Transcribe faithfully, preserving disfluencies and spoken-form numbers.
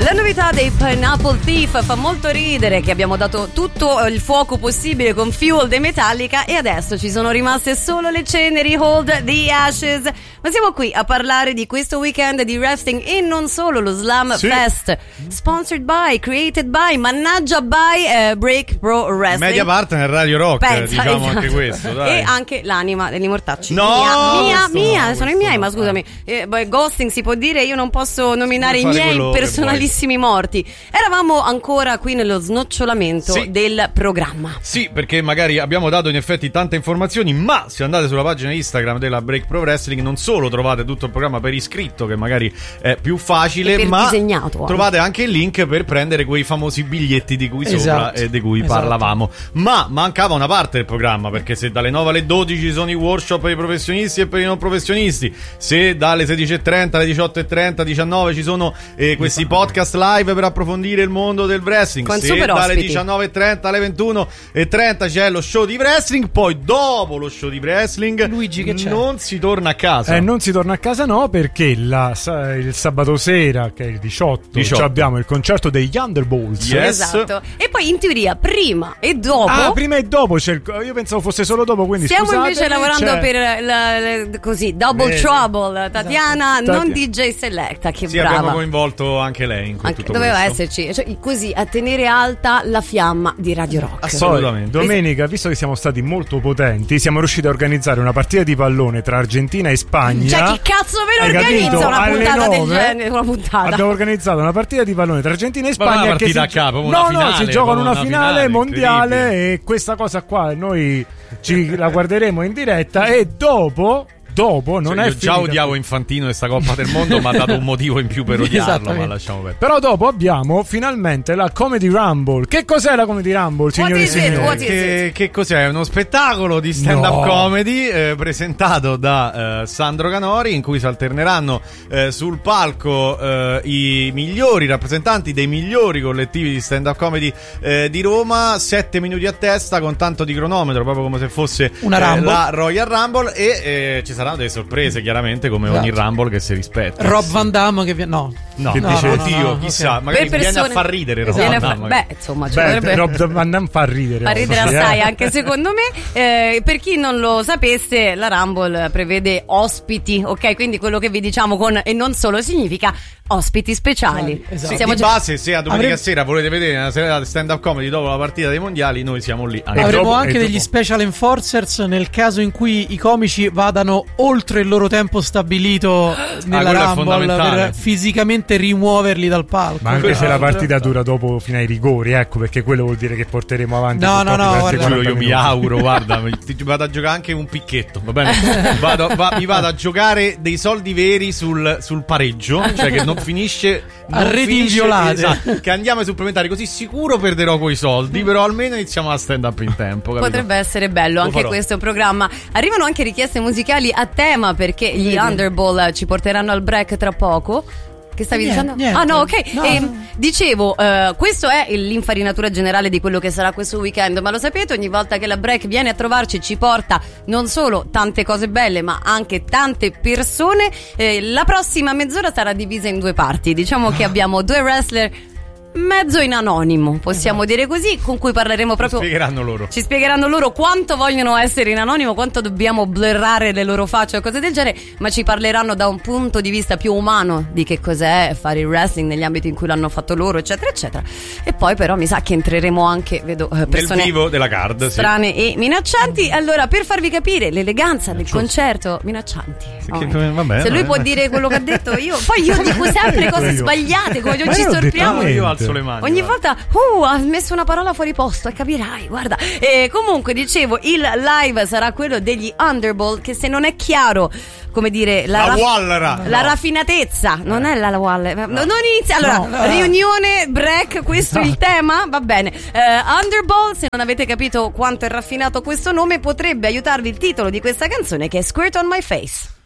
La novità dei Pineapple Thief fa molto ridere, che abbiamo dato tutto il fuoco possibile con Fuel dei Metallica e adesso ci sono rimaste solo le ceneri, Hold the Ashes. Ma siamo qui a parlare di questo weekend di wrestling e non solo, lo Slam sì. Fest, sponsored by, created by, mannaggia by eh, Break Pro Wrestling. Media partner Radio Rock, Pensa, diciamo esatto. anche questo, dai. E anche l'anima degli mortacci. No, mia, mia, questo mia no, sono i questo miei, no. ma scusami, eh, beh, ghosting si può dire, io non posso nominare i Puoi fare miei quello che personalissimi morti. Eravamo ancora qui nello snocciolamento Sì. del programma. Sì, perché magari abbiamo dato in effetti tante informazioni, ma se andate sulla pagina Instagram della Break Pro Wrestling non solo trovate tutto il programma per iscritto, che magari è più facile, E per ma disegnato, trovate anche il link per prendere quei famosi biglietti di cui Esatto. sopra e di cui Esatto. parlavamo. Ma mancava una parte del programma, perché se dalle nove alle dodici sono i workshop per i professionisti e per i non professionisti, se dalle sedici e trenta alle diciotto e trenta, diciannove ci sono eh, questi podcast live per approfondire il mondo del wrestling, Con se super dalle ospiti. diciannove e trenta alle ventuno e trenta c'è lo show di wrestling, poi dopo lo show di wrestling Luigi, che c'è? non si torna a casa. Eh, non si torna a casa, no, perché la, sa- il sabato sera, che è il diciotto, diciotto. ci abbiamo il concerto degli Thunderbolts. Yes. Esatto. E poi in teoria prima e dopo Ah, prima e dopo c'è il, io pensavo fosse solo dopo, quindi stiamo scusate, invece lavorando c'è- per la, la- così Double Vedi. Trouble. Tatiana, Esatto. non D J Selecta, che Sì, brava. abbiamo coinvolto anche lei in Anche- tutto doveva questo. esserci, cioè, così a tenere alta la fiamma di Radio Rock. Assolutamente. Poi, domenica, visto che siamo stati molto potenti, siamo riusciti a organizzare una partita di pallone tra Argentina e Spagna. Cioè, chi cazzo ve Hai lo organizza capito? una Alle puntata del nove genere? Una puntata. Abbiamo organizzato una partita di pallone tra Argentina e Ma non Spagna. una partita che si a capo, una no, finale, no, si giocano proprio una una finale, finale, mondiale incredibile. e questa cosa qua noi ci la guarderemo in diretta e dopo dopo non Cioè, è io già finita. odiavo Infantino questa Coppa del Mondo, ma ha dato un motivo in più per odiarlo, ma Esattamente. lasciamo perdere. Però dopo abbiamo finalmente la Comedy Rumble. Che cos'è la Comedy Rumble, signori e is it? signori? What is Che, che cos'è? Uno spettacolo di stand-up No. comedy eh, presentato da eh, Sandro Canori, in cui si alterneranno eh, sul palco eh, i migliori rappresentanti dei migliori collettivi di stand-up comedy eh, di Roma, sette minuti a testa con tanto di cronometro, proprio come se fosse Una eh, Rumble. la Royal Rumble, e eh, ci saranno delle sorprese chiaramente, come ogni Esatto. Rumble che si rispetta. Rob Van Damme che viene. No. No, Che no, dice- no, no, oddio, no, chissà, ok. magari Per viene a persone- far ridere Rob Viene Van a fa- Damme. Beh, insomma, ci Beh, potrebbe Rob Van Damme fa ridere. fa ridere oggi, assai eh. anche secondo me. Eh, per chi non lo sapesse, la Rumble prevede ospiti, ok? Quindi quello che vi diciamo con e non solo significa ospiti speciali. Esatto. Sì, Siamo di già- base, se a domenica Avrei- sera volete vedere una serata di stand-up comedy dopo la partita dei mondiali, noi siamo lì. Anche Avrei- Avremo dopo- anche e degli dopo- special enforcers nel caso in cui i comici vadano oltre il loro tempo stabilito nella quello è Rumble fondamentale. per fisicamente rimuoverli dal palco. Ma anche se la Esatto. partita dura dopo fino ai rigori, ecco, perché quello vuol dire che porteremo avanti. No, purtroppo no, no, per altri guarda- quello quaranta io mi minuti. auguro, guarda, mi- ti vado a giocare anche un picchetto, va bene? Vado, va- mi vado a giocare dei soldi veri sul, sul pareggio, cioè che non finisce A non reti finisce- inviolate. esatto, che andiamo ai supplementari, così sicuro perderò quei soldi, però almeno iniziamo a stand up in tempo, capito? Potrebbe essere bello Lo anche farò. questo programma. Arrivano anche richieste musicali a tema perché gli Underball ci porteranno al break tra poco. Che stavi Niente, dicendo? niente. Ah no, ok. No, Ehm, no. Dicevo, eh, questo è il- l'infarinatura generale di quello che sarà questo weekend, ma lo sapete, ogni volta che la break viene a trovarci ci porta non solo tante cose belle, ma anche tante persone. Eh, la prossima mezz'ora sarà divisa in due parti. Diciamo che abbiamo due wrestler mezzo in anonimo, possiamo dire così, con cui parleremo proprio. Spiegheranno loro. Ci spiegheranno loro quanto vogliono essere in anonimo, quanto dobbiamo blurrare le loro facce o cose del genere, ma ci parleranno da un punto di vista più umano di che cos'è fare il wrestling negli ambiti in cui l'hanno fatto loro, eccetera, eccetera. E poi però mi sa che entreremo anche, vedo eh, Nel persone vivo della card, sì. strane e minaccianti. Allora, per farvi capire l'eleganza del concerto, minaccianti. Sì, Oh, che- eh. vabbè, Se lui vabbè. può dire quello che ha detto io, poi io dico sempre cose Io. sbagliate, come non Ma ci io ho detto sorpriamo. niente. Io alzo le mani. Ogni guarda. volta uh, ha messo una parola fuori posto e capirai, guarda. E comunque dicevo, il live sarà quello degli Underball, che se non è chiaro, come dire, la, La raff- Wallera. la No. raffinatezza, non è la Wallera. Non inizia. Allora, No, no. riunione, break, questo è il tema, va bene. Eh, Underball, se non avete capito quanto è raffinato questo nome, potrebbe aiutarvi il titolo di questa canzone, che è Squirt on My Face.